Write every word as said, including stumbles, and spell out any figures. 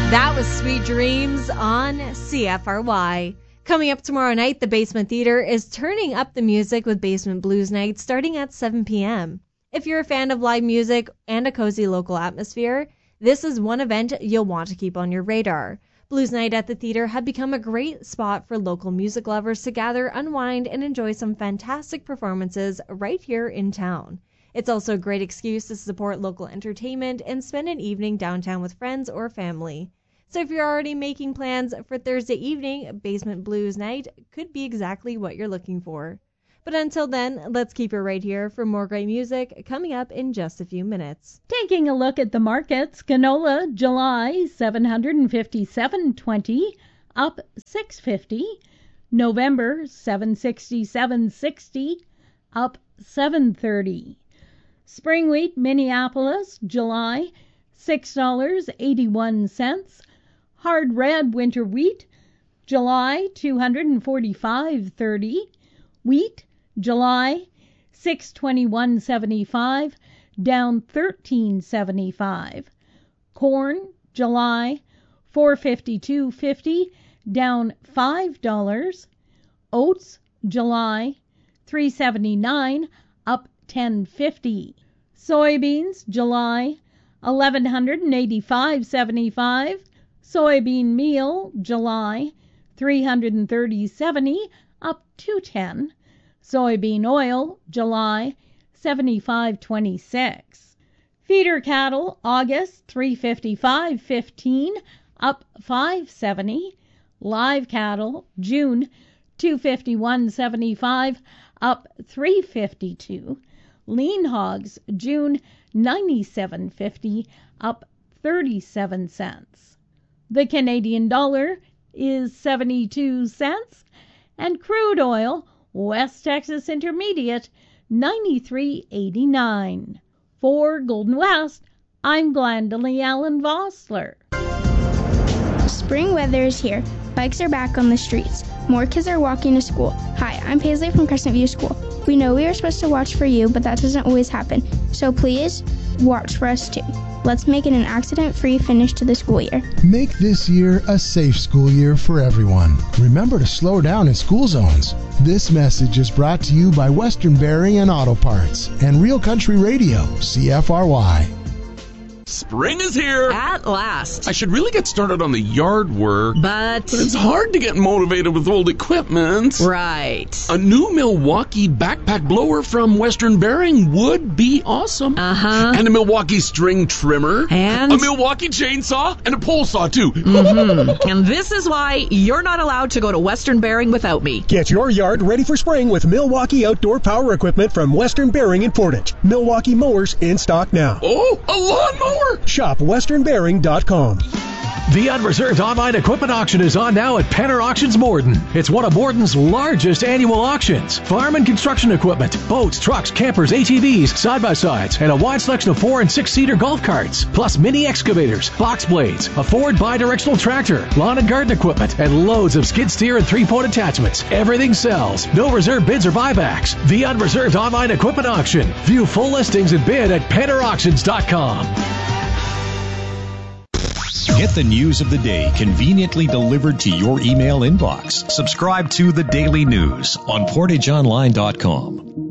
That was Sweet Dreams on C F R Y. Coming up tomorrow night, the Basement Theater is turning up the music with Basement Blues Night starting at seven p.m. If you're a fan of live music and a cozy local atmosphere, this is one event you'll want to keep on your radar. Blues Night at the theater had become a great spot for local music lovers to gather, unwind, and enjoy some fantastic performances right here in town. It's also a great excuse to support local entertainment and spend an evening downtown with friends or family. So if you're already making plans for Thursday evening, Basement Blues Night could be exactly what you're looking for. But until then, let's keep it right here for more great music coming up in just a few minutes. Taking a look at the markets, canola July seven fifty-seven twenty, up six fifty. November seven sixty-seven sixty, up seven thirty. Spring wheat Minneapolis July six dollars and eighty-one cents. Hard red winter wheat July two forty-five thirty. Wheat July six twenty-one seventy-five, down thirteen seventy-five. Corn July four fifty-two fifty, down five dollars. Oats July three seventy-nine, up ten fifty. Soybeans July eleven eighty-five seventy-five. Soybean meal July three thirty seventy, up two ten. Soybean oil July seventy-five twenty-six. Feeder cattle August three fifty-five fifteen, up five seventy. Live cattle June two fifty-one seventy-five, up three fifty-two. Lean hogs June ninety-seven fifty, up thirty-seven cents. The Canadian dollar is seventy-two cents, and crude oil West Texas Intermediate ninety-three eighty-nine. For Golden West, I'm Glendalee Allen Vossler. Spring weather is here. Bikes are back on the streets. More kids are walking to school. Hi, I'm Paisley from Crescent View School. We know we are supposed to watch for you, but that doesn't always happen. So please, watch for us too. Let's make it an accident-free finish to the school year. Make this year a safe school year for everyone. Remember to slow down in school zones. This message is brought to you by Western Bearing and Auto Parts and Real Country Radio, C F R Y. Spring is here! At last. I should really get started on the yard work. But... But it's hard to get motivated with old equipment. Right. A new Milwaukee backpack blower from Western Bearing would be awesome. Uh-huh. And a Milwaukee string trimmer. And? A Milwaukee chainsaw. And a pole saw, too. Mm-hmm. And this is why you're not allowed to go to Western Bearing without me. Get your yard ready for spring with Milwaukee outdoor power equipment from Western Bearing in Portage. Milwaukee mowers in stock now. Oh, a lawnmower! Shop western bearing dot com. The Unreserved online equipment auction is on now at Penner Auctions Morden. It's one of Morden's largest annual auctions. Farm and construction equipment, boats, trucks, campers, A T Vs, side-by-sides, and a wide selection of four- and six-seater golf carts, plus mini excavators, box blades, a Ford bi-directional tractor, lawn and garden equipment, and loads of skid steer and three-point attachments. Everything sells. No reserve bids or buybacks. The Unreserved online equipment auction. View full listings and bid at penner auctions dot com. Get the news of the day conveniently delivered to your email inbox. Subscribe to The Daily News on portage online dot com.